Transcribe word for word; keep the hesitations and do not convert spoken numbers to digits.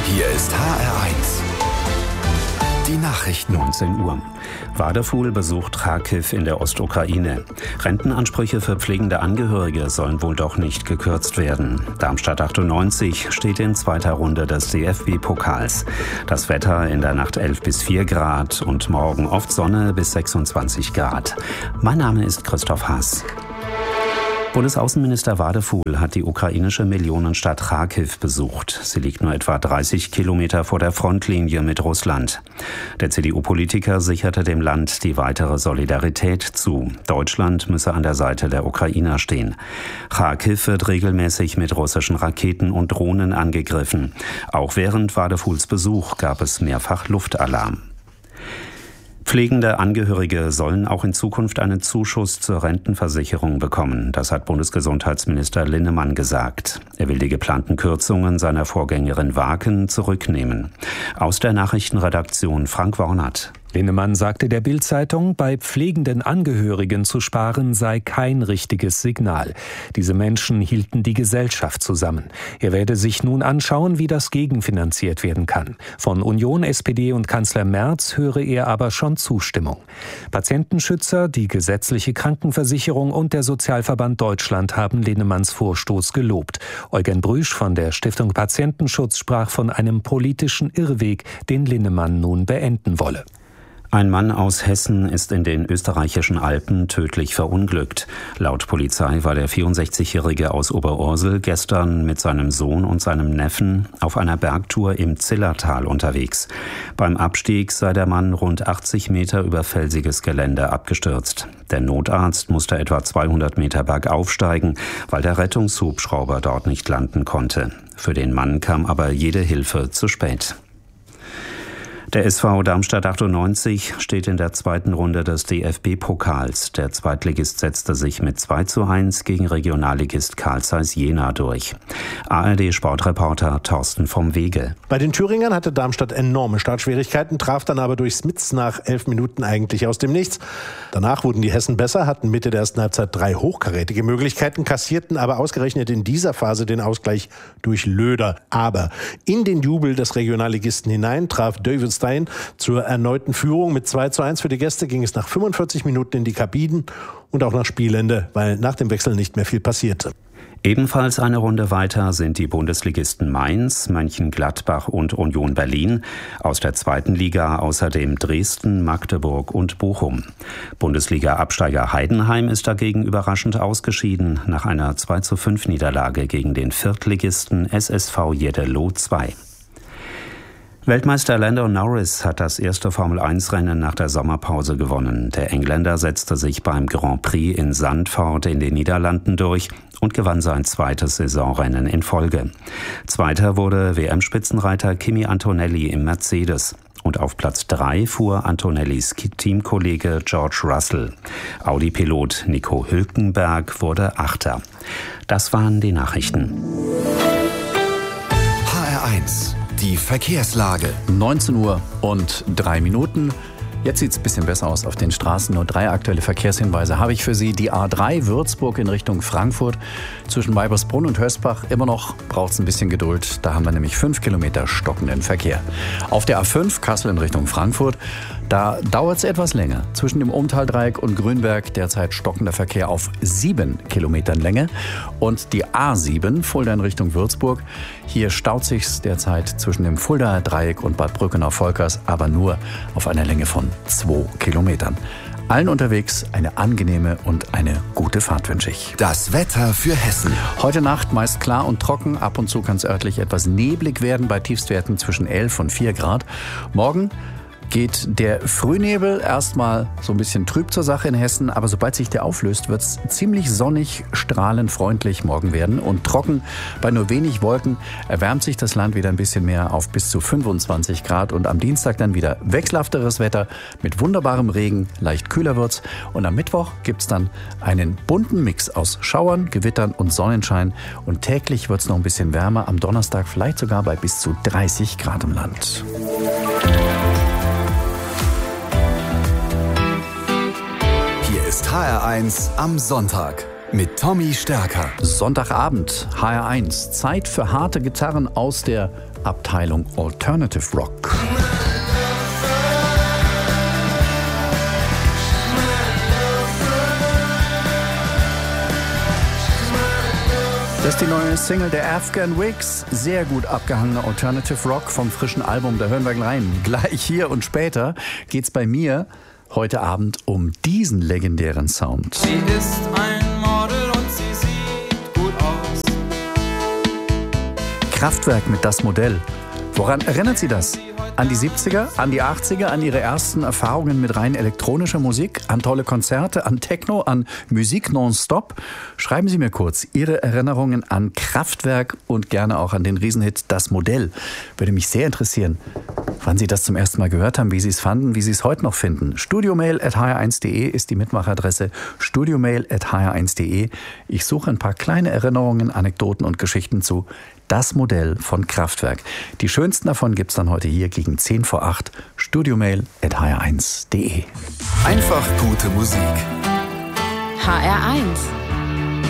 Hier ist H R eins. Die Nachrichten. neunzehn Uhr. Wadefuhl besucht Charkiw in der Ostukraine. Rentenansprüche für pflegende Angehörige sollen wohl doch nicht gekürzt werden. Darmstadt achtundneunzig steht in zweiter Runde des D F B-Pokals. Das Wetter in der Nacht elf bis vier Grad und morgen oft Sonne bis sechsundzwanzig Grad. Mein Name ist Christoph Haas. Bundesaußenminister Wadefuhl hat die ukrainische Millionenstadt Charkiw besucht. Sie liegt nur etwa dreißig Kilometer vor der Frontlinie mit Russland. Der C D U-Politiker sicherte dem Land die weitere Solidarität zu. Deutschland müsse an der Seite der Ukrainer stehen. Charkiw wird regelmäßig mit russischen Raketen und Drohnen angegriffen. Auch während Wadefuhls Besuch gab es mehrfach Luftalarm. Pflegende Angehörige sollen auch in Zukunft einen Zuschuss zur Rentenversicherung bekommen. Das hat Bundesgesundheitsminister Linnemann gesagt. Er will die geplanten Kürzungen seiner Vorgängerin Waken zurücknehmen. Aus der Nachrichtenredaktion Frank Wornert. Linnemann sagte der Bild-Zeitung, bei pflegenden Angehörigen zu sparen sei kein richtiges Signal. Diese Menschen hielten die Gesellschaft zusammen. Er werde sich nun anschauen, wie das gegenfinanziert werden kann. Von Union, S P D und Kanzler Merz höre er aber schon Zustimmung. Patientenschützer, die gesetzliche Krankenversicherung und der Sozialverband Deutschland haben Linnemanns Vorstoß gelobt. Eugen Brüsch von der Stiftung Patientenschutz sprach von einem politischen Irrweg, den Linnemann nun beenden wolle. Ein Mann aus Hessen ist in den österreichischen Alpen tödlich verunglückt. Laut Polizei war der vierundsechzigjährige aus Oberursel gestern mit seinem Sohn und seinem Neffen auf einer Bergtour im Zillertal unterwegs. Beim Abstieg sei der Mann rund achtzig Meter über felsiges Gelände abgestürzt. Der Notarzt musste etwa zweihundert Meter bergauf steigen, weil der Rettungshubschrauber dort nicht landen konnte. Für den Mann kam aber jede Hilfe zu spät. Der S V Darmstadt achtundneunzig steht in der zweiten Runde des D F B-Pokals. Der Zweitligist setzte sich mit zwei zu eins gegen Regionalligist Carl Zeiss Jena durch. A R D-Sportreporter Thorsten vom Wege. Bei den Thüringern hatte Darmstadt enorme Startschwierigkeiten, traf dann aber durch Smits nach elf Minuten eigentlich aus dem Nichts. Danach wurden die Hessen besser, hatten Mitte der ersten Halbzeit drei hochkarätige Möglichkeiten, kassierten aber ausgerechnet in dieser Phase den Ausgleich durch Löder. Aber in den Jubel des Regionalligisten hinein traf David Stein zur erneuten Führung. Mit zwei zu eins für die Gäste ging es nach fünfundvierzig Minuten in die Kabinen und auch nach Spielende, weil nach dem Wechsel nicht mehr viel passierte. Ebenfalls eine Runde weiter sind die Bundesligisten Mainz, Mönchengladbach und Union Berlin. Aus der zweiten Liga außerdem Dresden, Magdeburg und Bochum. Bundesliga-Absteiger Heidenheim ist dagegen überraschend ausgeschieden nach einer zwei zu fünf Niederlage gegen den Viertligisten S S V Jeddelo zwei. Weltmeister Lando Norris hat das erste Formel eins Rennen nach der Sommerpause gewonnen. Der Engländer setzte sich beim Grand Prix in Zandvoort in den Niederlanden durch und gewann sein zweites Saisonrennen in Folge. Zweiter wurde W M-Spitzenreiter Kimi Antonelli im Mercedes. Und auf Platz drei fuhr Antonellis Teamkollege George Russell. Audi-Pilot Nico Hülkenberg wurde Achter. Das waren die Nachrichten. H R eins. Die Verkehrslage. neunzehn Uhr und drei Minuten. Jetzt sieht es ein bisschen besser aus auf den Straßen. Nur drei aktuelle Verkehrshinweise habe ich für Sie. Die A drei Würzburg in Richtung Frankfurt. Zwischen Weibersbrunn und Hösbach immer noch braucht es ein bisschen Geduld. Da haben wir nämlich fünf Kilometer stockenden Verkehr. Auf der A fünf Kassel in Richtung Frankfurt. Da dauert es etwas länger. Zwischen dem Umtaldreieck und Grünberg derzeit stockender Verkehr auf sieben Kilometern Länge. Und die A sieben Fulda in Richtung Würzburg. Hier staut sich's derzeit zwischen dem Fuldaer Dreieck und Bad Brückenau-Volkers, aber nur auf einer Länge von zwei Kilometern. Allen unterwegs eine angenehme und eine gute Fahrt wünsche ich. Das Wetter für Hessen. Heute Nacht meist klar und trocken. Ab und zu kann es örtlich etwas neblig werden bei Tiefstwerten zwischen elf und vier Grad. Morgen geht der Frühnebel erstmal so ein bisschen trüb zur Sache in Hessen, aber sobald sich der auflöst, wird es ziemlich sonnig, strahlend, freundlich morgen werden und trocken. Bei nur wenig Wolken erwärmt sich das Land wieder ein bisschen mehr auf bis zu fünfundzwanzig Grad und am Dienstag dann wieder wechselhafteres Wetter mit wunderbarem Regen, leicht kühler wird's und am Mittwoch gibt's dann einen bunten Mix aus Schauern, Gewittern und Sonnenschein und täglich wird's noch ein bisschen wärmer, am Donnerstag vielleicht sogar bei bis zu dreißig Grad im Land. H R eins am Sonntag mit Tommy Stärker. Sonntagabend, H R eins. Zeit für harte Gitarren aus der Abteilung Alternative Rock. Das ist die neue Single der Afghan Wigs. Sehr gut abgehangener Alternative Rock vom frischen Album. Da hören wir rein. Gleich hier und später geht's bei mir heute Abend um diesen legendären Sound. Sie ist ein Model und sie sieht gut aus. Kraftwerk mit Das Modell. Woran erinnert Sie das? An die siebziger, an die achtziger, an Ihre ersten Erfahrungen mit rein elektronischer Musik, an tolle Konzerte, an Techno, an Musik nonstop? Schreiben Sie mir kurz Ihre Erinnerungen an Kraftwerk und gerne auch an den Riesenhit Das Modell. Würde mich sehr interessieren, wann Sie das zum ersten Mal gehört haben, wie Sie es fanden, wie Sie es heute noch finden. studiomail at h r eins punkt de ist die Mitmachadresse. studiomail at h r eins punkt de. Ich suche ein paar kleine Erinnerungen, Anekdoten und Geschichten zu Das Modell von Kraftwerk. Die schönsten davon gibt es dann heute hier gegen zehn vor acht. studiomail at h r eins punkt de. Einfach gute Musik. H R eins